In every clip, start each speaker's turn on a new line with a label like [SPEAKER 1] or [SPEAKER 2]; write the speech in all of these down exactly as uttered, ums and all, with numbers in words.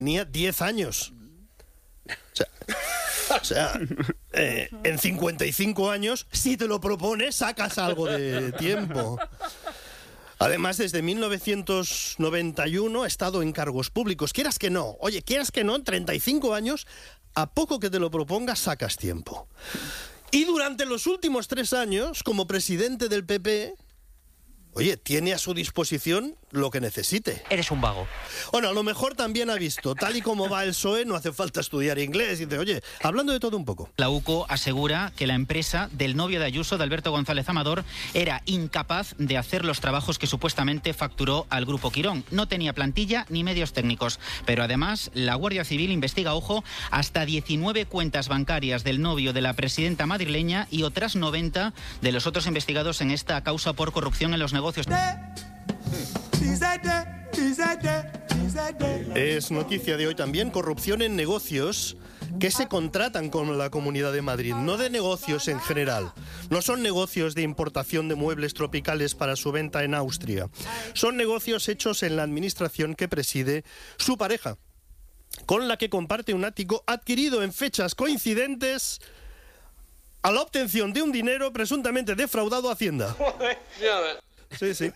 [SPEAKER 1] tenía diez años. O sea, o sea eh, en cincuenta y cinco años, si te lo propones, sacas algo de tiempo. Además, desde mil novecientos noventa y uno ha estado en cargos públicos. Quieras que no, oye, quieras que no, en treinta y cinco años, a poco que te lo propongas, sacas tiempo. Y durante los últimos tres años, como presidente del P P, oye, tiene a su disposición lo que necesite.
[SPEAKER 2] Eres un vago.
[SPEAKER 1] Bueno, a lo mejor también ha visto, tal y como va el P S O E, no hace falta estudiar inglés. Y dice, oye, hablando de todo un poco.
[SPEAKER 2] La UCO asegura que la empresa del novio de Ayuso, de Alberto González Amador, era incapaz de hacer los trabajos que supuestamente facturó al Grupo Quirón. No tenía plantilla ni medios técnicos. Pero además, la Guardia Civil investiga, ojo, hasta diecinueve cuentas bancarias del novio de la presidenta madrileña y otras noventa de los otros investigados en esta causa por corrupción en los negocios.
[SPEAKER 1] Es noticia de hoy también corrupción en negocios que se contratan con la Comunidad de Madrid, no de negocios en general. No son negocios de importación de muebles tropicales para su venta en Austria. Son negocios hechos en la administración que preside su pareja, con la que comparte un ático adquirido en fechas coincidentes a la obtención de un dinero presuntamente defraudado a Hacienda. Sí, sí.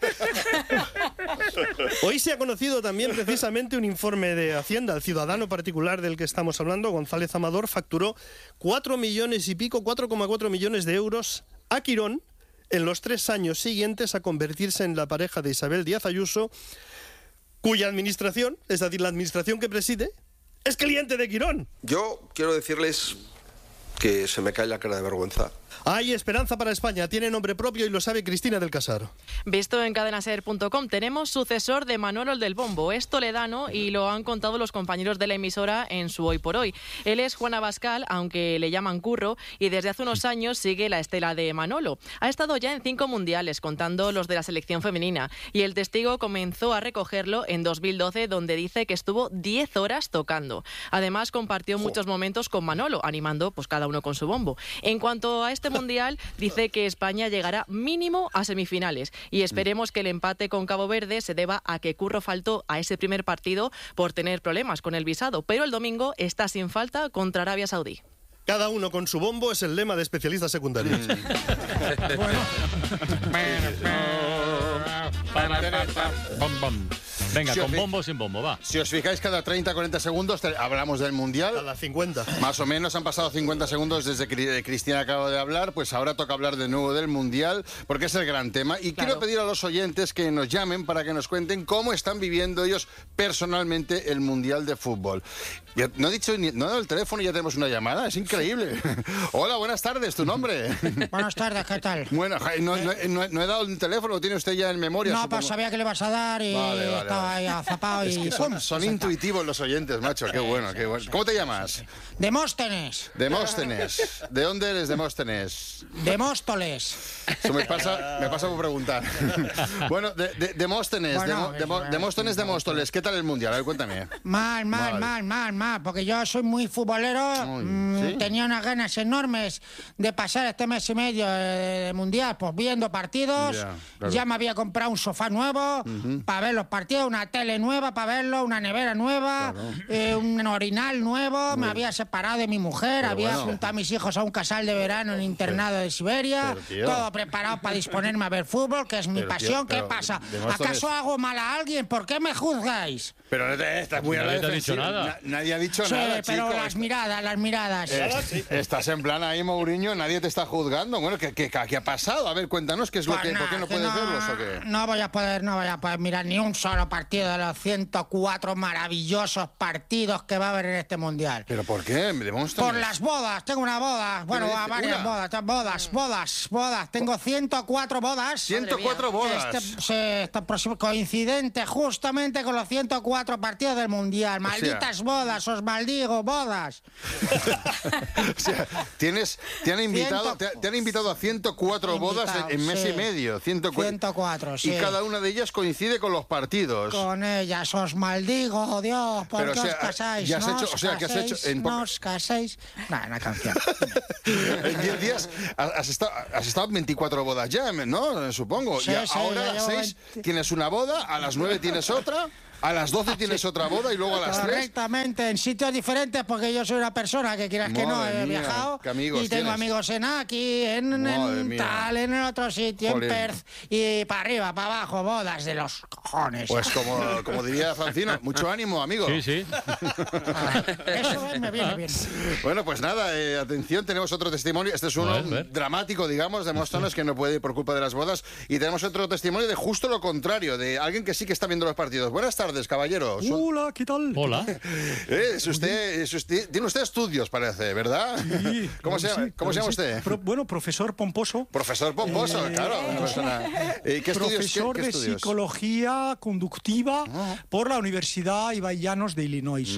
[SPEAKER 1] Hoy se ha conocido también precisamente un informe de Hacienda. El ciudadano particular del que estamos hablando, González Amador, facturó cuatro millones y pico, cuatro coma cuatro millones de euros a Quirón en los tres años siguientes a convertirse en la pareja de Isabel Díaz Ayuso, cuya administración, es decir, la administración que preside, es cliente de Quirón.
[SPEAKER 3] Yo quiero decirles que se me cae la cara de vergüenza.
[SPEAKER 1] Hay esperanza para España, tiene nombre propio y lo sabe Cristina del Casar.
[SPEAKER 4] Visto en cadenaser punto com, tenemos sucesor de Manolo el del Bombo, es toledano y lo han contado los compañeros de la emisora en su Hoy por Hoy. Él es Juan Abascal, aunque le llaman Curro, y desde hace unos años sigue la estela de Manolo. Ha estado ya en cinco mundiales, contando los de la selección femenina, y el testigo comenzó a recogerlo en dos mil doce, donde dice que estuvo diez horas tocando. Además, compartió muchos momentos con Manolo, animando pues cada uno con su bombo. En cuanto a este mundial, dice que España llegará mínimo a semifinales y esperemos que el empate con Cabo Verde se deba a que Curro faltó a ese primer partido por tener problemas con el visado, pero el domingo está sin falta contra Arabia Saudí.
[SPEAKER 1] Cada uno con su bombo es el lema de especialistas secundarios.
[SPEAKER 5] Bom, bom. Venga,
[SPEAKER 6] Si
[SPEAKER 5] con
[SPEAKER 6] os
[SPEAKER 5] bombo o sin bombo, va.
[SPEAKER 6] Si os fijáis, cada treinta a cuarenta segundos te- hablamos del Mundial.
[SPEAKER 1] Cada cincuenta.
[SPEAKER 6] Más o menos han pasado cincuenta segundos desde que Cristina acaba de hablar, pues ahora toca hablar de nuevo del Mundial, porque es el gran tema. Y
[SPEAKER 4] Claro.
[SPEAKER 6] quiero pedir a los oyentes que nos llamen para que nos cuenten cómo están viviendo ellos personalmente el Mundial de Fútbol. Ya- no he dicho ni, no he dado el teléfono y ya tenemos una llamada, es increíble. Hola, buenas tardes, ¿tu nombre?
[SPEAKER 7] Buenas tardes, ¿qué tal?
[SPEAKER 6] Bueno, ja- no, no- no- no he dado el teléfono, lo tiene usted ya en memoria.
[SPEAKER 7] No,
[SPEAKER 6] supongo.
[SPEAKER 7] pues sabía que le vas a dar y
[SPEAKER 6] Vale, vale,
[SPEAKER 7] estaba
[SPEAKER 6] vale.
[SPEAKER 7] ahí azapado
[SPEAKER 6] Es
[SPEAKER 7] y
[SPEAKER 6] que son,
[SPEAKER 7] ¡pum!
[SPEAKER 6] son
[SPEAKER 7] Salta.
[SPEAKER 6] intuitivos los oyentes, macho, qué bueno, qué bueno. ¿Cómo te llamas?
[SPEAKER 7] Demóstenes,
[SPEAKER 6] Demóstenes. ¿De dónde eres, Demóstenes?
[SPEAKER 7] Demóstoles.
[SPEAKER 6] Eso me pasa, me pasa por preguntar. Bueno, de, de- Demóstenes,
[SPEAKER 7] Bueno,
[SPEAKER 6] Demo- Demo-
[SPEAKER 7] es-
[SPEAKER 6] Demóstenes de Móstoles, ¿qué tal el Mundial? A ver, cuéntame.
[SPEAKER 7] Mal, mal,
[SPEAKER 6] Mal.
[SPEAKER 7] mal, mal, mal, porque yo soy muy futbolero,
[SPEAKER 6] Uy,
[SPEAKER 7] mm,
[SPEAKER 6] ¿sí?
[SPEAKER 7] tenía unas ganas enormes de pasar este mes y medio de mundial, pues viendo partidos,
[SPEAKER 6] Ya, claro.
[SPEAKER 7] ya me había comprado un sofá nuevo para ver los partidos, una tele nueva para verlo, una nevera nueva, eh, un orinal nuevo, me había separado de mi mujer,
[SPEAKER 6] Pero
[SPEAKER 7] había
[SPEAKER 6] bueno.
[SPEAKER 7] juntado a mis hijos a un casal de verano en internado de Siberia,
[SPEAKER 6] pero, tío.
[SPEAKER 7] todo preparado para disponerme a ver fútbol, que es mi
[SPEAKER 6] Pero, tío,
[SPEAKER 7] pasión. ¿Qué
[SPEAKER 6] pero,
[SPEAKER 7] pasa?
[SPEAKER 6] Demóstenes-
[SPEAKER 7] ¿Acaso hago mal a alguien? ¿Por qué me juzgáis?
[SPEAKER 6] Pero eh, estás muy a la
[SPEAKER 5] Nadie te ha dicho
[SPEAKER 6] defensiva.
[SPEAKER 5] nada.
[SPEAKER 6] Na- nadie ha dicho
[SPEAKER 7] Sí,
[SPEAKER 6] nada,
[SPEAKER 7] pero
[SPEAKER 6] chico.
[SPEAKER 7] las miradas, las miradas.
[SPEAKER 6] Eh, Estás en plan ahí, Mourinho, nadie te está juzgando. Bueno, ¿qué, qué, qué ha pasado? A ver, cuéntanos qué es lo
[SPEAKER 7] Pues
[SPEAKER 6] que... ¿Por
[SPEAKER 7] nada,
[SPEAKER 6] qué no
[SPEAKER 7] que
[SPEAKER 6] puedes verlos o qué?
[SPEAKER 7] No voy a poder, no voy a poder mirar ni un solo partido de los ciento cuatro maravillosos partidos que va a haber en este mundial.
[SPEAKER 6] ¿Pero por qué? Demóstenes.
[SPEAKER 7] Por las bodas, tengo una boda, bueno,
[SPEAKER 6] dice?
[SPEAKER 7] va, varias
[SPEAKER 6] ¿Una?
[SPEAKER 7] bodas, t- bodas, bodas, bodas, tengo ciento cuatro bodas.
[SPEAKER 6] ciento cuatro bodas.
[SPEAKER 7] Este, sí, este próximo coincidente justamente con los ciento cuatro partidos del mundial. Malditas bodas, os maldigo, bodas.
[SPEAKER 6] O sea, tienes, te han invitado,
[SPEAKER 7] Ciento-
[SPEAKER 6] te, te han invitado a ciento cuatro bodas en, en mes
[SPEAKER 7] sí.
[SPEAKER 6] y medio. ciento cuatro.
[SPEAKER 7] ciento cuatro, sí.
[SPEAKER 6] Y cada una de ellas coincide con los partidos.
[SPEAKER 7] Con ellas os maldigo, Dios, ¿por
[SPEAKER 6] Pero,
[SPEAKER 7] qué
[SPEAKER 6] o sea,
[SPEAKER 7] os casáis?
[SPEAKER 6] ya has
[SPEAKER 7] no
[SPEAKER 6] hecho-
[SPEAKER 7] os
[SPEAKER 6] o sea, que has
[SPEAKER 7] caséis,
[SPEAKER 6] hecho en
[SPEAKER 7] no
[SPEAKER 6] poca-
[SPEAKER 7] os caséis. Nah, una canción.
[SPEAKER 6] En diez días has has estado, has estado en veinticuatro bodas ya, ¿no? Supongo.
[SPEAKER 7] Sí,
[SPEAKER 6] y
[SPEAKER 7] sí,
[SPEAKER 6] ahora
[SPEAKER 7] ya
[SPEAKER 6] a las
[SPEAKER 7] llevo
[SPEAKER 6] seis
[SPEAKER 7] veinte.
[SPEAKER 6] tienes una boda, a las nueve tienes otra. A las doce tienes otra boda y luego a las tres.
[SPEAKER 7] Correctamente, en sitios diferentes, porque yo soy una persona que quieras que no,
[SPEAKER 6] Madre
[SPEAKER 7] he
[SPEAKER 6] mía,
[SPEAKER 7] viajado.
[SPEAKER 6] ¿qué amigos
[SPEAKER 7] y tengo
[SPEAKER 6] tienes?
[SPEAKER 7] amigos en aquí, en,
[SPEAKER 6] Madre
[SPEAKER 7] en
[SPEAKER 6] mía.
[SPEAKER 7] tal, en el otro sitio,
[SPEAKER 6] Jolín.
[SPEAKER 7] en Perth. Y para arriba, para abajo, bodas de los cojones.
[SPEAKER 6] Pues como, como diría Francino, mucho ánimo, amigo.
[SPEAKER 5] Sí, sí.
[SPEAKER 7] Ah, eso me viene bien.
[SPEAKER 6] Bueno, pues nada, eh, atención, tenemos otro testimonio. Este es uno
[SPEAKER 5] A ver, a ver.
[SPEAKER 6] dramático, digamos, de Móstoles, que no puede ir por culpa de las bodas. Y tenemos otro testimonio de justo lo contrario, de alguien que sí que está viendo los partidos. Buenas tardes, caballero. Son-
[SPEAKER 8] Hola, ¿qué tal?
[SPEAKER 5] Hola.
[SPEAKER 6] Eh, es usted, es usted- tiene usted estudios, parece, ¿verdad?
[SPEAKER 8] Sí,
[SPEAKER 6] ¿Cómo,
[SPEAKER 8] claro
[SPEAKER 6] se,
[SPEAKER 8] que
[SPEAKER 6] llama,
[SPEAKER 8] sí,
[SPEAKER 6] ¿cómo se llama
[SPEAKER 8] claro que sí.
[SPEAKER 6] usted?
[SPEAKER 8] Pro- bueno, profesor Pomposo.
[SPEAKER 6] Profesor Pomposo,
[SPEAKER 8] Eh,
[SPEAKER 6] claro. Una persona. Eh, ¿Qué estudios?
[SPEAKER 8] Profesor
[SPEAKER 6] qué- qué
[SPEAKER 8] de
[SPEAKER 6] estudios?
[SPEAKER 8] psicología conductiva
[SPEAKER 6] Ah.
[SPEAKER 8] por la Universidad Ibai Llanos de Illinois.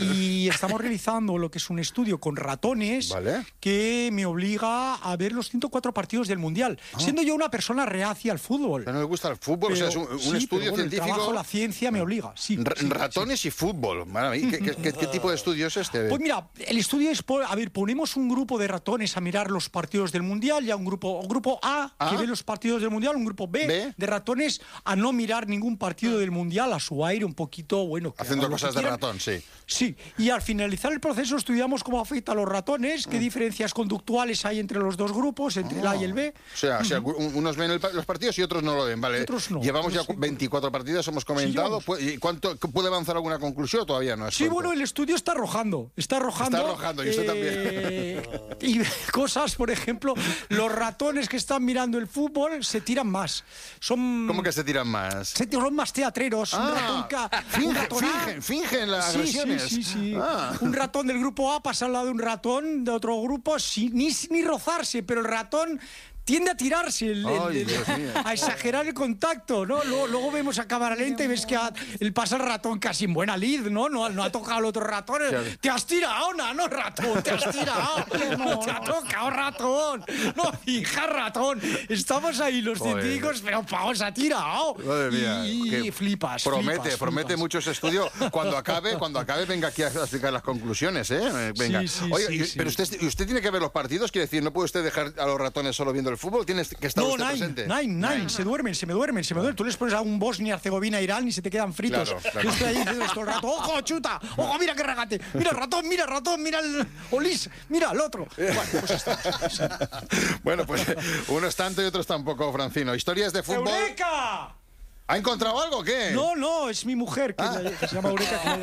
[SPEAKER 8] Y estamos realizando lo que es un estudio con ratones
[SPEAKER 6] Vale.
[SPEAKER 8] que me obliga a ver los ciento cuatro partidos del Mundial, siendo yo una persona reacia al fútbol.
[SPEAKER 6] Pero no le gusta el fútbol, o sea, es un, un
[SPEAKER 8] sí, pero
[SPEAKER 6] estudio
[SPEAKER 8] bueno,
[SPEAKER 6] científico.
[SPEAKER 8] El trabajo, la ciencia me obliga, sí.
[SPEAKER 6] Ra-
[SPEAKER 8] sí, sí.
[SPEAKER 6] ratones y fútbol. Madre mía, ¿Qué, qué- qué- qué tipo de estudio es este?
[SPEAKER 8] Pues mira, el estudio es, por- a ver, ponemos un grupo de ratones a mirar los partidos del Mundial, ya un grupo, un grupo A
[SPEAKER 6] Ah.
[SPEAKER 8] que ve los partidos del Mundial, un grupo B,
[SPEAKER 6] B.
[SPEAKER 8] de ratones a no mirar ningún partido del Mundial, a su aire un poquito, bueno. que
[SPEAKER 6] Haciendo
[SPEAKER 8] hagan lo que
[SPEAKER 6] cosas de
[SPEAKER 8] quieran.
[SPEAKER 6] ratón, sí.
[SPEAKER 8] Sí, y al finalizar el proceso estudiamos cómo afecta a los ratones,
[SPEAKER 6] Mm.
[SPEAKER 8] qué diferencias conductuales hay entre los dos grupos, entre el A y el B.
[SPEAKER 6] O sea, o sea, un- unos ven el pa- los partidos y otros no lo ven, ¿vale?
[SPEAKER 8] Otros no,
[SPEAKER 6] Llevamos ya
[SPEAKER 8] otros sí.
[SPEAKER 6] veinticuatro partidos, hemos comentado.
[SPEAKER 8] llevamos.
[SPEAKER 6] Pu- ¿Y cuánto puede avanzar alguna conclusión o todavía no? Es
[SPEAKER 8] Sí,
[SPEAKER 6] pronto?
[SPEAKER 8] bueno, el estudio está arrojando, está arrojando.
[SPEAKER 6] Está arrojando, y usted
[SPEAKER 8] eh, Y cosas, por ejemplo, los ratones que están mirando el fútbol se tiran más. Son,
[SPEAKER 6] ¿Cómo que se tiran más?
[SPEAKER 8] se son más teatreros. un ratón
[SPEAKER 6] Ah,
[SPEAKER 8] ca- un
[SPEAKER 6] fingen,
[SPEAKER 8] ratón A-
[SPEAKER 6] fingen, fingen las
[SPEAKER 8] Sí,
[SPEAKER 6] agresiones.
[SPEAKER 8] sí, sí, sí.
[SPEAKER 6] Ah.
[SPEAKER 8] Un ratón del grupo A pasa al lado de un ratón de otro grupo sin ni, ni rozarse, pero el ratón tiende a tirarse, el- el-
[SPEAKER 6] Ay,
[SPEAKER 8] el-
[SPEAKER 6] Dios mío.
[SPEAKER 8] a exagerar el contacto, ¿no? Luego, luego vemos a cámara lenta y ves que ha- el pasa el ratón casi en buena lid, ¿no? No, no ha tocado al otro ratón. Te has tirado, no, no, ratón, te has tirado. No te ha tocado, ratón. No, hija, ratón. Estamos ahí los
[SPEAKER 6] Joder.
[SPEAKER 8] científicos, pero vamos, ha tirado.
[SPEAKER 6] Madre mía,
[SPEAKER 8] Y, y
[SPEAKER 6] que
[SPEAKER 8] flipas.
[SPEAKER 6] Promete,
[SPEAKER 8] flipas,
[SPEAKER 6] promete
[SPEAKER 8] flipas.
[SPEAKER 6] mucho ese estudio. Cuando acabe, cuando acabe, venga aquí a explicar las conclusiones, ¿eh? Eh, Venga.
[SPEAKER 8] Sí, sí,
[SPEAKER 6] Oye,
[SPEAKER 8] sí,
[SPEAKER 6] y-
[SPEAKER 8] sí.
[SPEAKER 6] pero usted, usted tiene que ver los partidos, quiere decir, no puede usted dejar a los ratones solo viendo el fútbol, tiene que estar
[SPEAKER 8] No,
[SPEAKER 6] usted
[SPEAKER 8] nine,
[SPEAKER 6] presente.
[SPEAKER 8] nine, nine, se duermen, se me duermen, se me duermen. Tú les pones a un Bosnia, Herzegovina, Irán y se te quedan fritos.
[SPEAKER 6] Claro, claro.
[SPEAKER 8] Yo estoy ahí diciendo todo el rato, ¡ojo, chuta! ¡Ojo, mira qué regate! ¡Mira el ratón, mira el ratón, mira el Olis! ¡Mira el otro! Bueno, pues estamos.
[SPEAKER 6] Bueno, pues unos tanto y otros tampoco, Francino. Historias de fútbol.
[SPEAKER 8] ¡Eureka!
[SPEAKER 6] ¿Ha encontrado algo o qué?
[SPEAKER 8] No, no, es mi mujer, que,
[SPEAKER 6] Ah.
[SPEAKER 8] la- que se llama Eureka. Que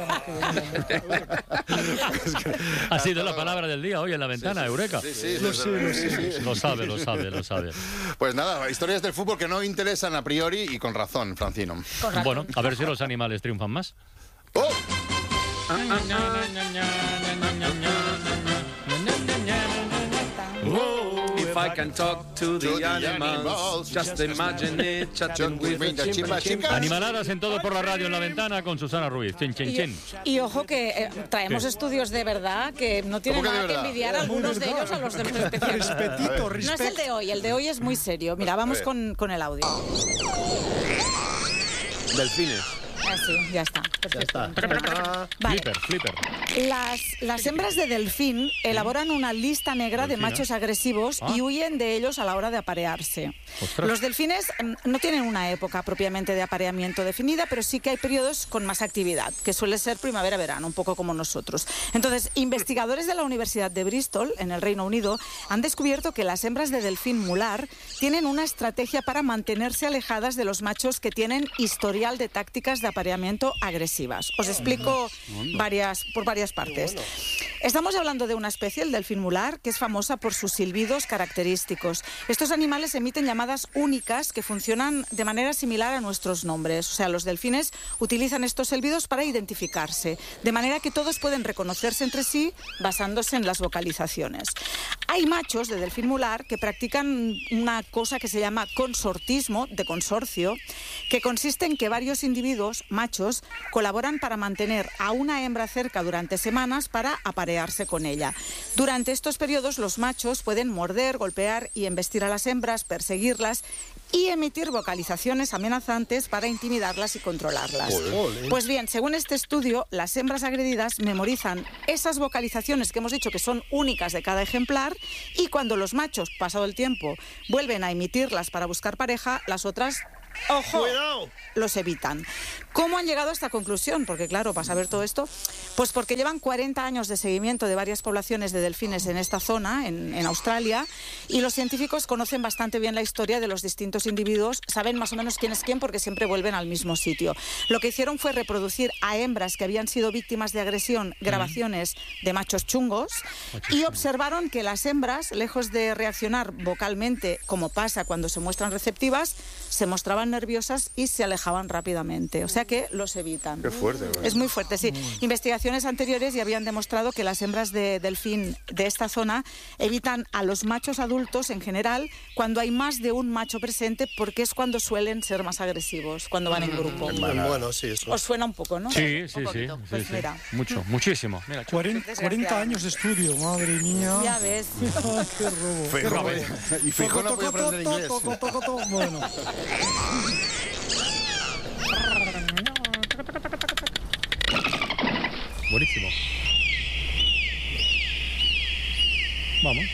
[SPEAKER 8] la llama.
[SPEAKER 5] Ha sido la palabra del día hoy en la ventana, Eureka.
[SPEAKER 6] Sí, sí,
[SPEAKER 8] Lo
[SPEAKER 6] sí,
[SPEAKER 8] sé, lo
[SPEAKER 6] sí,
[SPEAKER 8] sé.
[SPEAKER 6] sí.
[SPEAKER 5] Lo sabe, lo sabe, lo sabe.
[SPEAKER 6] Pues nada, historias del fútbol que no interesan a priori y con razón, Francino.
[SPEAKER 5] Bueno, a ver si los animales triunfan más.
[SPEAKER 6] ¡Oh!
[SPEAKER 9] If I can talk to the,
[SPEAKER 6] To the
[SPEAKER 9] animals,
[SPEAKER 6] animals,
[SPEAKER 9] just imagine it, chatting with a
[SPEAKER 6] Chimpa, chimpa,
[SPEAKER 9] chimpanzee.
[SPEAKER 6] chimpa.
[SPEAKER 5] Animaladas en todo por la radio en la ventana con Susana Ruiz. Chin, chin, chin.
[SPEAKER 10] Y ojo que eh, traemos
[SPEAKER 5] ¿Qué?
[SPEAKER 10] estudios de verdad que no tienen
[SPEAKER 6] ¿Cómo que de
[SPEAKER 10] nada que
[SPEAKER 6] verdad?
[SPEAKER 10] envidiar a algunos de ellos a los de los especiales.
[SPEAKER 8] Respetito,
[SPEAKER 10] No es el
[SPEAKER 8] respeto.
[SPEAKER 10] de hoy, el de hoy es muy serio. Mira, vamos con, con el audio.
[SPEAKER 3] Delfines.
[SPEAKER 10] Ah, sí, ya está. Perfecto. Vale.
[SPEAKER 5] Flipper, flipper.
[SPEAKER 10] Las, las hembras de delfín elaboran una lista negra de
[SPEAKER 5] Delfina.
[SPEAKER 10] machos agresivos
[SPEAKER 5] Ah.
[SPEAKER 10] y huyen de ellos a la hora de aparearse.
[SPEAKER 5] Ostras.
[SPEAKER 10] Los delfines em, no tienen una época propiamente de apareamiento definida, pero sí que hay periodos con más actividad, que suele ser primavera-verano, un poco como nosotros. Entonces, investigadores de la Universidad de Bristol, en el Reino Unido, han descubierto que las hembras de delfín mular tienen una estrategia para mantenerse alejadas de los machos que tienen historial de tácticas de apareamiento agresivas. Os explico varias, por varias partes. Estamos hablando de una especie, el delfín mular, que es famosa por sus silbidos característicos. Estos animales emiten llamadas únicas que funcionan de manera similar a nuestros nombres. O sea, los delfines utilizan estos silbidos para identificarse, de manera que todos pueden reconocerse entre sí basándose en las vocalizaciones. Hay machos de delfín mular que practican una cosa que se llama consortismo, de consorcio, que consiste en que varios individuos, machos, colaboran para mantener a una hembra cerca durante semanas para aparearse con ella. Durante estos periodos los machos pueden morder, golpear y embestir a las hembras, perseguirlas y emitir vocalizaciones amenazantes para intimidarlas y controlarlas. Pues bien, según este estudio, las hembras agredidas memorizan esas vocalizaciones que hemos dicho que son únicas de cada ejemplar y cuando los machos, pasado el tiempo, vuelven a emitirlas para buscar pareja, las otras, ¡ojo!,
[SPEAKER 1] ¡Cuidado!
[SPEAKER 10] los evitan. ¿Cómo han llegado a esta conclusión? Porque claro, para saber todo esto, pues porque llevan cuarenta años de seguimiento de varias poblaciones de delfines en esta zona, en, en Australia, y los científicos conocen bastante bien la historia de los distintos individuos, saben más o menos quién es quién porque siempre vuelven al mismo sitio. Lo que hicieron fue reproducir a hembras que habían sido víctimas de agresión grabaciones de machos chungos y observaron que las hembras, lejos de reaccionar vocalmente, como pasa cuando se muestran receptivas, se mostraban nerviosas y se alejaban rápidamente. O sea que los evitan.
[SPEAKER 6] Qué fuerte, ¿verdad?
[SPEAKER 10] Es muy fuerte, sí. Investigaciones anteriores ya habían demostrado que las hembras de delfín de esta zona evitan a los machos adultos en general cuando hay más de un macho presente, porque es cuando suelen ser más agresivos, cuando van en grupo.
[SPEAKER 1] Bueno, bueno, sí, eso.
[SPEAKER 10] Os suena un poco, ¿no?
[SPEAKER 5] Sí, sí,
[SPEAKER 10] Un
[SPEAKER 5] sí,
[SPEAKER 10] poquito.
[SPEAKER 5] sí,
[SPEAKER 10] Pues
[SPEAKER 5] sí.
[SPEAKER 10] mira.
[SPEAKER 5] Mucho, muchísimo. Mira,
[SPEAKER 8] cuarenta, cuarenta años de estudio, madre mía.
[SPEAKER 10] Ya ves.
[SPEAKER 8] Ay, qué robo.
[SPEAKER 6] Feijóo,
[SPEAKER 8] qué robo.
[SPEAKER 6] y Feijóo no puede aprender inglés.
[SPEAKER 8] Toco, toco, toco, bueno.
[SPEAKER 5] buenísimo. Vamos.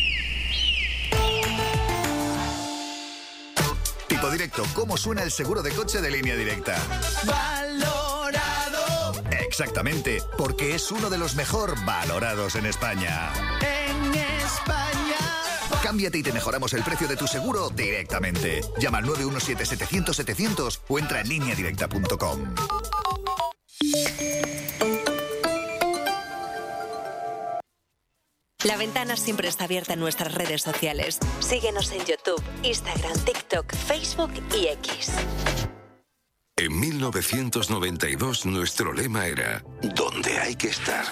[SPEAKER 11] Tipo Directo, ¿cómo suena el seguro de coche de Línea Directa?
[SPEAKER 12] Valorado.
[SPEAKER 11] Exactamente, porque es uno de los mejor valorados en España.
[SPEAKER 12] En España.
[SPEAKER 11] Cámbiate y te mejoramos el precio de tu seguro directamente. Llama al nueve uno siete, setecientos, setecientos o entra en línea directa punto com.
[SPEAKER 13] La Ventana siempre está abierta en nuestras redes sociales. Síguenos en YouTube, Instagram, TikTok, Facebook y X.
[SPEAKER 14] En mil novecientos noventa y dos nuestro lema era ¿dónde hay que estar?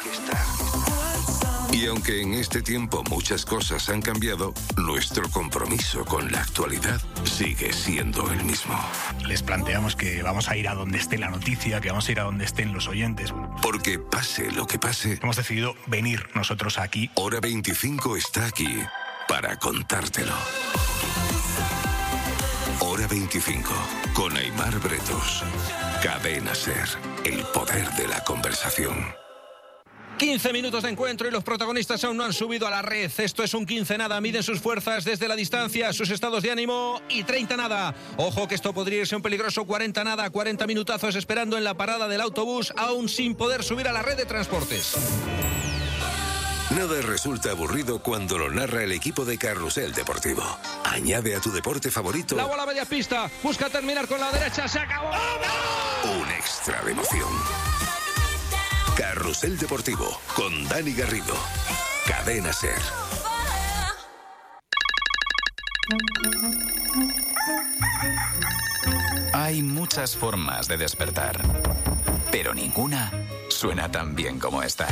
[SPEAKER 14] Y aunque en este tiempo muchas cosas han cambiado, nuestro compromiso con la actualidad sigue siendo el mismo.
[SPEAKER 15] Les planteamos que vamos a ir a donde esté la noticia, que vamos a ir a donde estén los oyentes.
[SPEAKER 14] Porque pase lo que pase,
[SPEAKER 15] hemos decidido venir nosotros aquí.
[SPEAKER 14] Hora veinticinco está aquí para contártelo. Hora veinticinco, con Aimar Bretos. Cadena SER, el poder de la conversación.
[SPEAKER 16] quince minutos de encuentro y los protagonistas aún no han subido a la red. Esto es un quince nada. Miden sus fuerzas desde la distancia, sus estados de ánimo y treinta nada. Ojo que esto podría irse un peligroso cuarenta nada. cuarenta minutazos esperando en la parada del autobús, aún sin poder subir a la red de transportes.
[SPEAKER 14] Nada resulta aburrido cuando lo narra el equipo de Carrusel Deportivo. Añade a tu deporte favorito
[SPEAKER 16] La bola media pista. Busca terminar con la derecha. Se acabó.
[SPEAKER 14] un extra de emoción. Carrusel Deportivo con Dani Garrido. Cadena SER.
[SPEAKER 17] Hay muchas formas de despertar, pero ninguna suena tan bien como esta.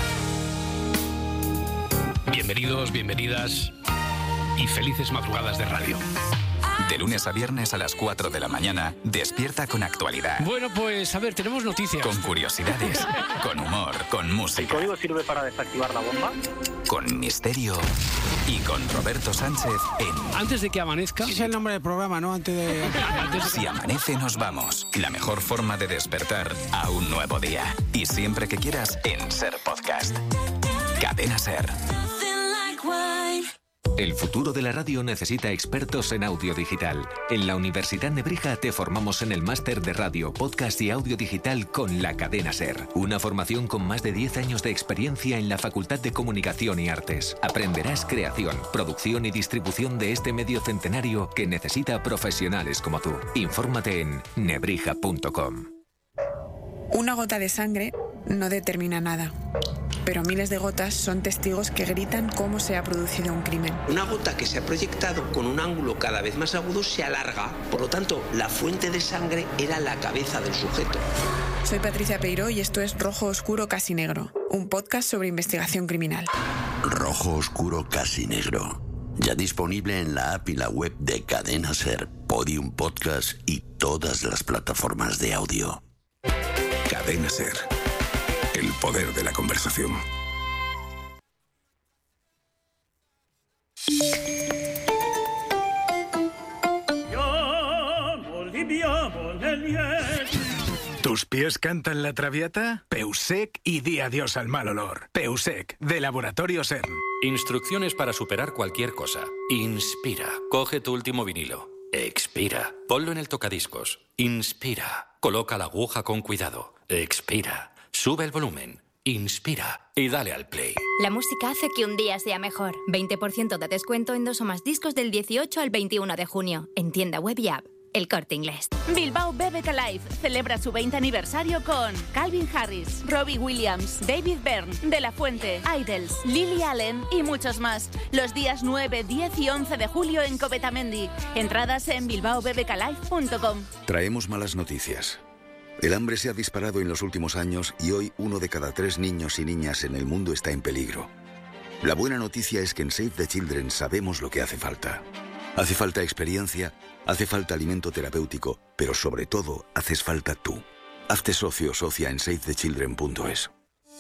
[SPEAKER 18] Bienvenidos, bienvenidas y felices madrugadas de radio.
[SPEAKER 17] De lunes a viernes a las cuatro de la mañana, despierta con actualidad.
[SPEAKER 18] Bueno, pues a ver, tenemos noticias.
[SPEAKER 17] Con curiosidades, con humor, con música.
[SPEAKER 19] ¿El código sirve para desactivar la bomba?
[SPEAKER 17] Con misterio y con Roberto Sánchez en...
[SPEAKER 18] Antes de que amanezca...
[SPEAKER 8] Ese es el nombre del programa, ¿no? Antes de...
[SPEAKER 17] Antes de... Si amanece nos vamos. La mejor forma de despertar a un nuevo día. Y siempre que quieras en SER Podcast. Cadena SER.
[SPEAKER 20] El futuro de la radio necesita expertos en audio digital. En la Universidad Nebrija te formamos en el máster de radio, podcast y audio digital con la Cadena SER. Una formación con más de diez años de experiencia en la Facultad de Comunicación y Artes. Aprenderás creación, producción y distribución de este medio centenario que necesita profesionales como tú. Infórmate en nebrija punto com.
[SPEAKER 21] Una gota de sangre no determina nada, pero miles de gotas son testigos que gritan cómo se ha producido un crimen.
[SPEAKER 22] Una gota que se ha proyectado con un ángulo cada vez más agudo se alarga, por lo tanto, la fuente de sangre era la cabeza del sujeto.
[SPEAKER 21] Soy Patricia Peiró y esto es Rojo Oscuro Casi Negro, un podcast sobre investigación criminal.
[SPEAKER 23] Rojo Oscuro Casi Negro, ya disponible en la app y la web de Cadena SER, Podium Podcast y todas las plataformas de audio.
[SPEAKER 14] Cadena SER. El poder de la conversación.
[SPEAKER 24] ¿Tus pies cantan la traviata? Peusec y di adiós al mal olor. Peusec, de Laboratorio SER.
[SPEAKER 25] Instrucciones para superar cualquier cosa. Inspira. Coge tu último vinilo.
[SPEAKER 2] Expira. Ponlo en el tocadiscos. Inspira. Coloca la aguja con cuidado. Expira. Sube el volumen. Inspira. Y dale al play.
[SPEAKER 4] La música hace que un día sea mejor. veinte por ciento de descuento en dos o más discos del dieciocho al veintiuno de junio. En tienda web y app. El Corte Inglés.
[SPEAKER 7] Bilbao B B K Live celebra su veinte aniversario con Calvin Harris, Robbie Williams, David Byrne, De La Fuente, Idols, Lily Allen y muchos más. Los días nueve, diez y once de julio en Covetamendi. Entradas en bilbao b b k live punto com.
[SPEAKER 9] Traemos malas noticias. El hambre se ha disparado en los últimos años y hoy uno de cada tres niños y niñas en el mundo está en peligro. La buena noticia es que en Save the Children sabemos lo que hace falta. Hace falta experiencia, hace falta alimento terapéutico, pero sobre todo, haces falta tú. Hazte socio o socia en save the children punto es.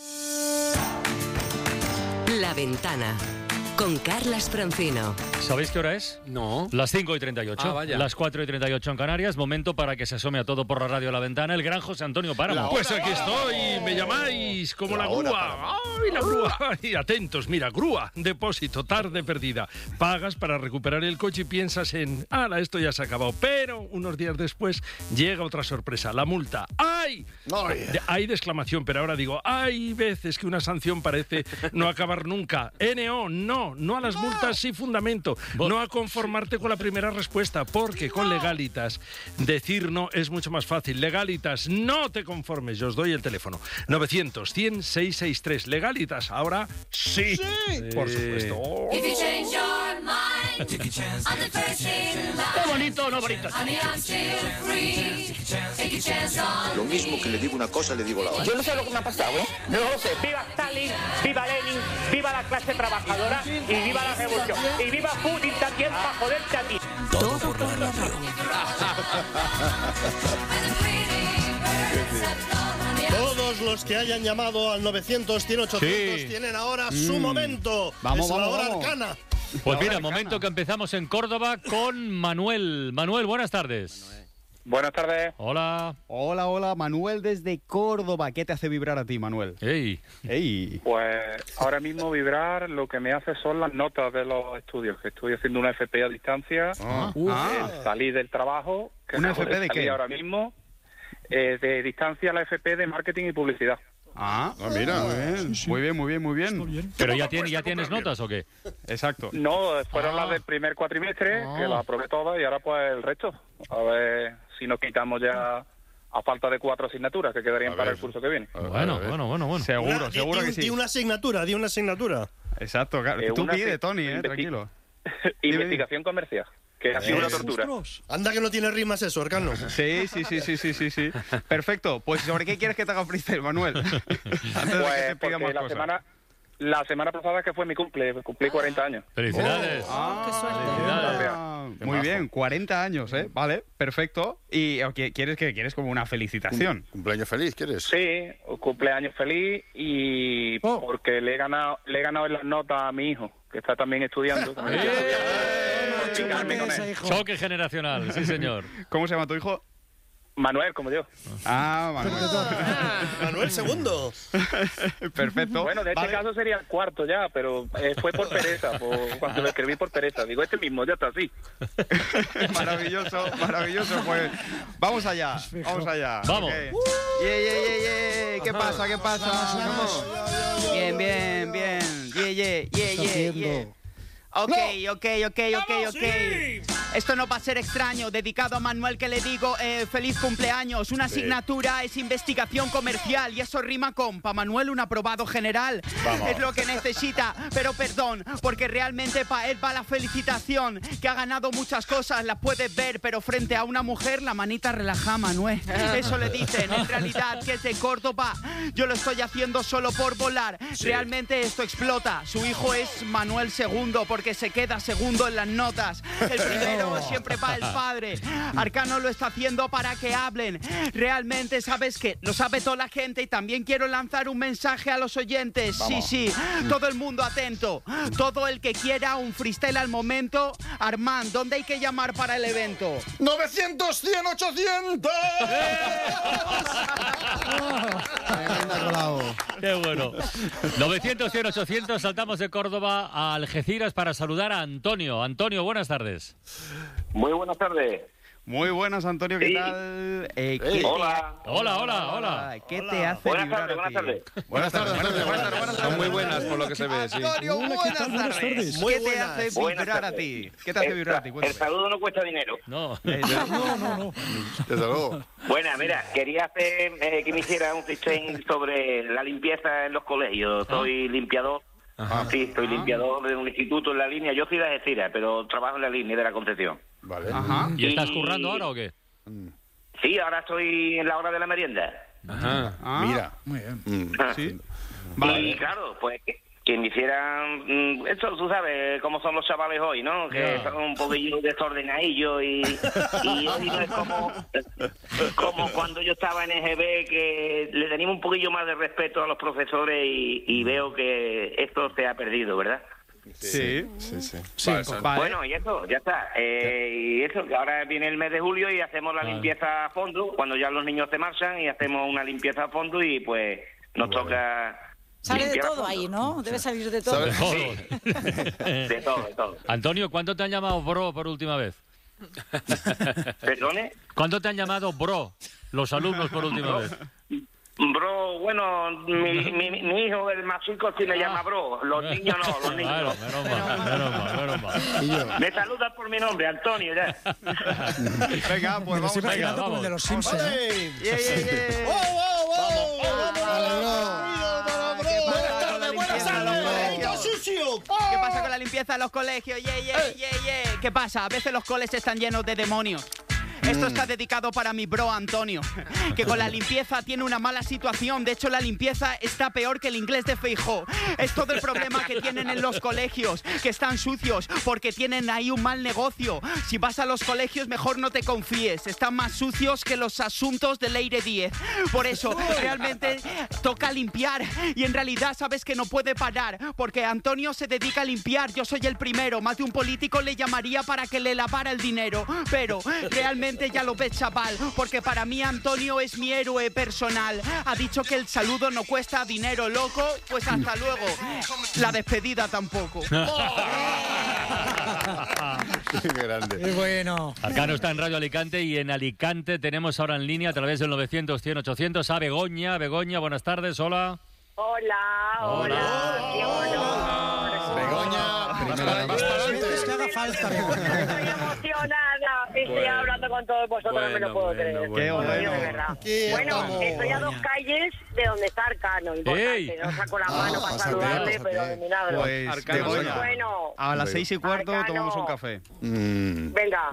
[SPEAKER 13] La Ventana, con Carlas Francino.
[SPEAKER 5] ¿Sabéis qué hora es?
[SPEAKER 25] No.
[SPEAKER 5] Las cinco y treinta y ocho.
[SPEAKER 25] Ah, vaya.
[SPEAKER 5] Las cuatro y treinta y ocho en Canarias. Momento para que se asome a todo por la radio La Ventana el gran José Antonio Páramo.
[SPEAKER 25] Pues aquí estoy, me llamáis como la,
[SPEAKER 5] La
[SPEAKER 25] grúa.
[SPEAKER 5] hora
[SPEAKER 25] ¡Ay, la grúa! Y atentos, mira, grúa, depósito, tarde perdida. Pagas para recuperar el coche y piensas en, ¡hala, esto ya se ha acabado! Pero unos días después llega otra sorpresa, la multa. ¡Ay! De, hay de exclamación, pero ahora digo, hay veces que una sanción parece no acabar nunca. N O, no, no a las multas, sí fundamento. No a conformarte con la primera respuesta, porque con Legalitas decir no es mucho más fácil. Legalitas, no te conformes. Yo os doy el teléfono. novecientos, cien, seiscientos sesenta y tres. Legalitas, ahora sí. Sí. Por supuesto. Oh.
[SPEAKER 5] ¡Qué bonito, no bonito!
[SPEAKER 26] Lo mismo que le digo una cosa, le digo la otra.
[SPEAKER 27] Yo no sé lo que me ha pasado, ¿eh? No lo sé. Viva Stalin, viva Lenin, viva la clase trabajadora y viva la revolución. Y viva Putin también para joderte a ti.
[SPEAKER 11] Todo por la radio.
[SPEAKER 1] Todos los que hayan llamado al novecientos, cien, ochocientos
[SPEAKER 5] Sí.
[SPEAKER 1] tienen ahora su
[SPEAKER 5] Mm.
[SPEAKER 1] momento.
[SPEAKER 5] Vamos,
[SPEAKER 1] es la
[SPEAKER 5] vamos,
[SPEAKER 1] hora
[SPEAKER 5] vamos.
[SPEAKER 1] arcana.
[SPEAKER 5] Pues mira, momento que empezamos en Córdoba con Manuel. Manuel, buenas tardes.
[SPEAKER 28] Buenas tardes.
[SPEAKER 5] Hola.
[SPEAKER 29] Hola, hola, Manuel desde Córdoba. ¿Qué te hace vibrar a ti, Manuel?
[SPEAKER 5] ¡Ey!
[SPEAKER 29] ¡Ey!
[SPEAKER 28] Pues ahora mismo vibrar lo que me hace son las notas de los estudios, que estoy haciendo una F P a distancia,
[SPEAKER 29] Ah.
[SPEAKER 28] uh,
[SPEAKER 29] Ah.
[SPEAKER 28] eh, salí del trabajo, que
[SPEAKER 29] ¿Una
[SPEAKER 28] acabo
[SPEAKER 29] F P de
[SPEAKER 28] salir
[SPEAKER 29] qué?
[SPEAKER 28] ahora mismo, eh, de distancia la F P de marketing y publicidad.
[SPEAKER 29] Ah, mira, muy bien, muy bien, muy bien, muy bien.
[SPEAKER 5] ¿Pero ya, tiene, ya tienes notas o qué?
[SPEAKER 29] Exacto.
[SPEAKER 28] No, fueron
[SPEAKER 29] Ah.
[SPEAKER 28] las del primer cuatrimestre,
[SPEAKER 29] Ah.
[SPEAKER 28] que las aprobé todas y ahora pues el resto. A ver si nos quitamos ya a falta de cuatro asignaturas que quedarían para el curso que viene.
[SPEAKER 5] Bueno, bueno, bueno, bueno.
[SPEAKER 29] Seguro,
[SPEAKER 1] Una-
[SPEAKER 29] seguro
[SPEAKER 1] di,
[SPEAKER 29] que
[SPEAKER 1] di-
[SPEAKER 29] sí.
[SPEAKER 1] di una asignatura, di una asignatura.
[SPEAKER 29] Exacto, claro.
[SPEAKER 28] Eh,
[SPEAKER 29] Tú
[SPEAKER 28] una
[SPEAKER 29] pide,
[SPEAKER 28] se-
[SPEAKER 29] Tony, eh,
[SPEAKER 28] investi-
[SPEAKER 29] tranquilo.
[SPEAKER 28] Investigación comercial, que ha sido una tortura.
[SPEAKER 1] Anda que no tiene rimas eso, Arcano.
[SPEAKER 29] Sí, sí, sí, sí, sí, sí, sí. Perfecto. Pues ¿sobre qué quieres que te haga freestyle, Manuel? Antes de que
[SPEAKER 28] Pues
[SPEAKER 29] te pida
[SPEAKER 28] porque
[SPEAKER 29] más
[SPEAKER 28] la
[SPEAKER 29] cosas.
[SPEAKER 28] semana, la semana pasada que fue mi cumple, cumplí cuarenta años.
[SPEAKER 5] ¡Felicidades!
[SPEAKER 29] Ah,
[SPEAKER 28] Qué suerte.
[SPEAKER 29] Muy
[SPEAKER 28] majo.
[SPEAKER 29] bien, cuarenta años, ¿eh? Vale, perfecto. ¿Y o qué- quieres que quieres como una felicitación?
[SPEAKER 6] ¿Cumpleaños feliz quieres?
[SPEAKER 28] Sí, cumpleaños feliz y porque le he ganado le he ganado en las notas a mi hijo, que está también estudiando. también está estudiando. Explicarme con él.
[SPEAKER 5] Choque generacional, sí señor.
[SPEAKER 29] ¿Cómo se llama tu hijo?
[SPEAKER 28] Manuel, como yo.
[SPEAKER 29] Ah, Manuel.
[SPEAKER 1] Manuel segundo.
[SPEAKER 29] Perfecto.
[SPEAKER 28] Bueno, de este
[SPEAKER 29] Vale.
[SPEAKER 28] caso sería el cuarto ya, pero eh, fue por pereza, por- cuando lo escribí por pereza. Digo, este mismo, ya está así.
[SPEAKER 29] Maravilloso, maravilloso. Pues vamos allá, vamos allá.
[SPEAKER 5] Vamos.
[SPEAKER 29] Ok. Yeah, yeah, yeah, yeah. ¿Qué pasa? ¿Qué pasa? Bien, bien, bien. Yeah, yeah, yeah, yeah, yeah. Ok, ok, ok, ok, ok. Esto no va a ser extraño. Dedicado a Manuel, que le digo eh, feliz cumpleaños. Una
[SPEAKER 30] Sí.
[SPEAKER 29] asignatura es investigación comercial y eso rima con pa' Manuel un aprobado general.
[SPEAKER 30] Vamos.
[SPEAKER 29] Es lo que necesita, pero perdón, porque realmente pa' él va la felicitación. Que ha ganado muchas cosas, las puedes ver, pero frente a una mujer la manita relaja, Manuel. Eso le dicen, en realidad, que es de Córdoba. Yo lo estoy haciendo solo por volar.
[SPEAKER 30] Sí.
[SPEAKER 29] Realmente esto explota. Su hijo es Manuel segundo, porque se queda segundo en las notas. El primero siempre va el padre. Arcano lo está haciendo para que hablen. Realmente, ¿sabes qué? Lo sabe toda la gente y también quiero lanzar un mensaje a los oyentes.
[SPEAKER 30] Vamos.
[SPEAKER 29] Sí, sí, todo el mundo atento. Todo el que quiera un freestyle al momento. Armand, ¿dónde hay que llamar para el evento?
[SPEAKER 6] ¡novecientos, cien, ochocientos!
[SPEAKER 5] ¡Qué bueno! novecientos, cien, ochocientos, saltamos de Córdoba a Algeciras para saludar a Antonio. Antonio, buenas tardes.
[SPEAKER 3] Muy buenas tardes.
[SPEAKER 29] Muy buenas, Antonio, ¿qué
[SPEAKER 3] Sí.
[SPEAKER 29] tal? Eh, ¿qué
[SPEAKER 3] Hey.
[SPEAKER 29] te
[SPEAKER 3] Hola.
[SPEAKER 29] ha-
[SPEAKER 5] Hola, hola, hola.
[SPEAKER 29] ¿Qué te hace
[SPEAKER 3] Buenas
[SPEAKER 29] vibrar
[SPEAKER 3] tardes,
[SPEAKER 29] a
[SPEAKER 3] buenas
[SPEAKER 29] ti?
[SPEAKER 3] tardes.
[SPEAKER 29] Buenas tardes, buenas tardes, buenas tardes.
[SPEAKER 8] Son muy buenas por lo que se ve, sí.
[SPEAKER 29] Antonio,
[SPEAKER 8] Hola, ¿qué
[SPEAKER 29] buenas
[SPEAKER 8] tal? Buenas
[SPEAKER 29] tardes.
[SPEAKER 8] tardes.
[SPEAKER 29] ¿Qué
[SPEAKER 8] Muy
[SPEAKER 29] te
[SPEAKER 8] buenas.
[SPEAKER 29] hace
[SPEAKER 3] Buenas
[SPEAKER 29] vibrar a
[SPEAKER 3] tardes.
[SPEAKER 29] ti? ¿Qué te hace
[SPEAKER 3] El,
[SPEAKER 29] vibrar a ti?
[SPEAKER 3] el
[SPEAKER 29] Cuéntame.
[SPEAKER 3] saludo no cuesta dinero.
[SPEAKER 5] No.
[SPEAKER 29] No, no, no.
[SPEAKER 6] Desde luego.
[SPEAKER 3] Bueno, mira, quería hacer eh, que me hiciera un freestyle sobre la limpieza en los colegios. Soy limpiador.
[SPEAKER 6] Ajá.
[SPEAKER 3] Sí, estoy limpiador de un instituto en la línea. Yo soy de Algeciras, pero trabajo en la línea de la Concepción.
[SPEAKER 6] Vale.
[SPEAKER 29] Ajá.
[SPEAKER 5] ¿Y estás currando ahora o qué?
[SPEAKER 3] Sí, ahora estoy en la hora de la merienda.
[SPEAKER 5] Ajá.
[SPEAKER 29] Ah,
[SPEAKER 6] Mira.
[SPEAKER 29] Muy bien.
[SPEAKER 6] Mm.
[SPEAKER 29] Sí.
[SPEAKER 3] Y claro, pues que, que me hicieran... mm, Eso, tú sabes cómo son los chavales hoy, ¿no? Que
[SPEAKER 5] Ya.
[SPEAKER 3] son un poquillo desordenadillos y, y hoy no es como, como cuando yo estaba en E G B, que le teníamos un poquillo más de respeto a los profesores y, y veo que esto se ha perdido, ¿verdad?
[SPEAKER 29] Sí.
[SPEAKER 6] Sí, sí.
[SPEAKER 29] Sí,
[SPEAKER 8] Vale,
[SPEAKER 29] pues vale.
[SPEAKER 3] Bueno, y eso, ya está. Eh, y eso, que ahora viene el mes de julio y hacemos la
[SPEAKER 5] Vale.
[SPEAKER 3] limpieza a fondo, cuando ya los niños se marchan y hacemos una limpieza a fondo y pues nos toca...
[SPEAKER 10] Sale de
[SPEAKER 3] limpiar a
[SPEAKER 10] todo
[SPEAKER 3] fondo.
[SPEAKER 10] ahí, ¿no? Debe salir de todo.
[SPEAKER 5] De todo.
[SPEAKER 3] De todo, de todo.
[SPEAKER 5] Antonio, ¿cuándo te han llamado bro por última vez?
[SPEAKER 3] ¿Perdone?
[SPEAKER 5] ¿Cuándo te han llamado bro los alumnos por última vez?
[SPEAKER 3] Bro, bueno, mi, mi, mi hijo, el más chico, sí me llama bro. Los niños no, los niños
[SPEAKER 5] Claro,
[SPEAKER 3] no.
[SPEAKER 5] menos mal, menos mal, menos mal.
[SPEAKER 6] Y yo.
[SPEAKER 3] Me saludas por mi nombre, Antonio, ya.
[SPEAKER 29] Venga, pues
[SPEAKER 8] Me lo estoy
[SPEAKER 29] vamos allá.
[SPEAKER 8] imaginando como el de los Simpsons. ¿eh?
[SPEAKER 29] Yeah, yeah, yeah.
[SPEAKER 1] Buenas tardes, buenas tardes. ¡Yo, sucio!
[SPEAKER 29] ¿Qué pasa con la limpieza de los colegios? Yeah, yeah, yeah, yeah. ¿Qué pasa? A veces los coles están llenos de demonios. Esto está dedicado para mi bro Antonio, que con la limpieza tiene una mala situación. De hecho, la limpieza está peor que el inglés de Feijóo. Es todo el problema que tienen en los colegios, que están sucios, porque tienen ahí un mal negocio. Si vas a los colegios, mejor no te confíes. Están más sucios que los asuntos de Leire Díez. Por eso, realmente toca limpiar. Y en realidad sabes que no puede parar, porque Antonio se dedica a limpiar. Yo soy el primero. Más de un político le llamaría para que le lavara el dinero. Pero realmente ya lo ves, chaval, porque para mí Antonio es mi héroe personal. Ha dicho que el saludo no cuesta dinero, loco. Pues hasta luego. La despedida tampoco.
[SPEAKER 6] Qué grande.
[SPEAKER 8] Qué bueno.
[SPEAKER 5] Arcano está en Radio Alicante y en Alicante tenemos ahora en línea a través del novecientos, cien, ochocientos a Begoña. Begoña, buenas tardes, hola.
[SPEAKER 12] Hola, hola, qué honor.
[SPEAKER 6] Begoña,
[SPEAKER 8] Las veces que haga falta, Begoña.
[SPEAKER 12] Estoy emocionada, estoy
[SPEAKER 8] Bueno.
[SPEAKER 12] hablando con todos vosotros, no me lo puedo
[SPEAKER 8] bueno,
[SPEAKER 12] creer.
[SPEAKER 8] bueno,
[SPEAKER 29] Qué
[SPEAKER 12] Bueno,
[SPEAKER 29] bueno.
[SPEAKER 12] de verdad.
[SPEAKER 1] Qué
[SPEAKER 12] Bueno,
[SPEAKER 1] vamos.
[SPEAKER 12] estoy a dos calles de donde está Arcano, importante.
[SPEAKER 5] ¡Ey!
[SPEAKER 12] No saco la mano para
[SPEAKER 6] pásate,
[SPEAKER 12] saludarle,
[SPEAKER 6] pásate.
[SPEAKER 12] pero de milagro.
[SPEAKER 29] Pues,
[SPEAKER 8] Arcano,
[SPEAKER 29] Begoña,
[SPEAKER 12] Bueno,
[SPEAKER 29] a las seis y cuarto
[SPEAKER 12] Arcano.
[SPEAKER 29] tomamos un café.
[SPEAKER 6] Mm.
[SPEAKER 12] venga.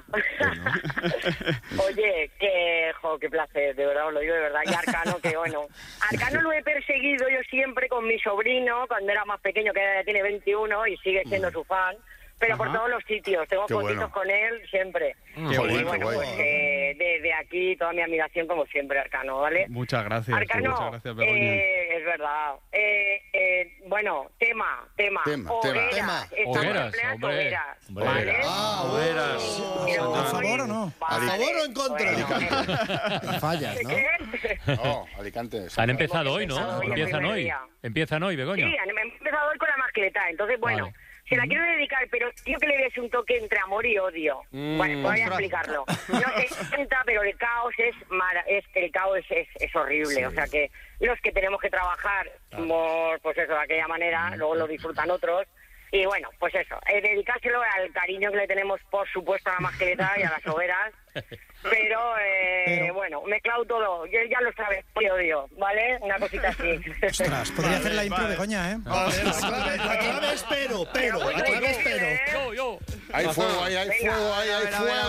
[SPEAKER 12] Oye, que, jo, qué placer, de verdad, os lo digo de verdad. Y Arcano, que bueno. Arcano lo he perseguido yo siempre con mi sobrino, cuando era más pequeño, que ahora ya tiene veintiuno y sigue siendo su fan. Pero por
[SPEAKER 6] Ajá.
[SPEAKER 12] todos los sitios, tengo
[SPEAKER 6] Qué
[SPEAKER 12] fotitos
[SPEAKER 6] bueno.
[SPEAKER 12] con él siempre.
[SPEAKER 6] Qué
[SPEAKER 12] y
[SPEAKER 6] bonito,
[SPEAKER 12] bueno,
[SPEAKER 6] guay.
[SPEAKER 12] pues eh, desde aquí toda mi admiración como siempre, Arcano, ¿vale?
[SPEAKER 29] Muchas gracias.
[SPEAKER 12] Arcano,
[SPEAKER 29] Muchas gracias, Begoña.
[SPEAKER 12] eh, es verdad. Eh, eh, bueno, tema, tema.
[SPEAKER 6] Tema,
[SPEAKER 12] hogueras.
[SPEAKER 6] tema.
[SPEAKER 12] Estamos
[SPEAKER 5] Hogueras,
[SPEAKER 12] en plenas
[SPEAKER 5] hombre.
[SPEAKER 12] hogueras,
[SPEAKER 5] Hombre.
[SPEAKER 12] ¿vale?
[SPEAKER 6] Ah,
[SPEAKER 8] Hogueras.
[SPEAKER 12] Pero
[SPEAKER 8] ¿A
[SPEAKER 12] hoy-
[SPEAKER 8] favor o no?
[SPEAKER 1] ¿A
[SPEAKER 12] Vale,
[SPEAKER 1] favor o en contra?
[SPEAKER 12] bueno,
[SPEAKER 8] Fallas, ¿no?
[SPEAKER 12] ¿qué?
[SPEAKER 6] No, Alicante.
[SPEAKER 5] Han empezado hoy,
[SPEAKER 12] empezado
[SPEAKER 5] ¿no?
[SPEAKER 12] hoy el
[SPEAKER 5] Empiezan
[SPEAKER 12] primer
[SPEAKER 5] hoy.
[SPEAKER 12] día.
[SPEAKER 5] Empiezan hoy, Begoña.
[SPEAKER 12] Sí, han empezado hoy con la mascleta, entonces bueno,
[SPEAKER 5] Vale.
[SPEAKER 12] se la quiero dedicar, pero quiero que le des un toque entre amor y odio.
[SPEAKER 5] Mm.
[SPEAKER 12] Bueno, voy a
[SPEAKER 5] Ostras.
[SPEAKER 12] explicarlo. No se cuenta, pero el caos es, mara- es el caos es, es horrible,
[SPEAKER 6] Sí.
[SPEAKER 12] o sea que los que tenemos que trabajar, por, pues eso, de aquella manera, luego lo disfrutan otros. Y bueno, pues eso, eh, dedicárselo al cariño que le tenemos, por supuesto, a la mascleta y a las hogueras. Pero, eh,
[SPEAKER 8] Pero-
[SPEAKER 12] bueno, mezclado todo. Ya, ya lo sabes, y odio, ¿vale? Una cosita así.
[SPEAKER 8] Ostras, podría hacer la impro
[SPEAKER 29] vale.
[SPEAKER 8] Begoña, ¿eh?
[SPEAKER 1] A ver, la clave, la clave es pero, pero, la clave es pero.
[SPEAKER 5] Yo, yo.
[SPEAKER 6] Hay fuego, ahí, hay
[SPEAKER 12] Venga,
[SPEAKER 6] fuego, ahí,
[SPEAKER 29] a
[SPEAKER 6] hay
[SPEAKER 29] ver, a ver,
[SPEAKER 6] fuego.